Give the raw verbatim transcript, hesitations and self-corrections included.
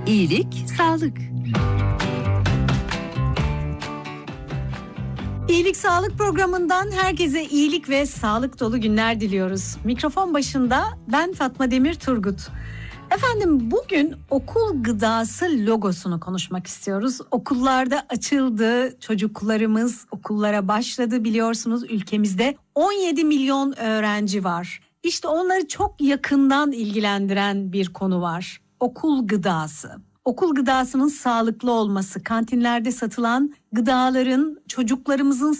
İyilik, sağlık. İyilik Sağlık programından herkese iyilik ve sağlık dolu günler diliyoruz. Mikrofon başında ben Fatma Demir Turgut. Efendim bugün okul gıdası logosunu konuşmak istiyoruz. Okullarda açıldı, çocuklarımız okullara başladı, biliyorsunuz ülkemizde on yedi milyon öğrenci var. İşte onları çok yakından ilgilendiren bir konu var. Okul gıdası. Okul gıdasının sağlıklı olması, kantinlerde satılan gıdaların çocuklarımızın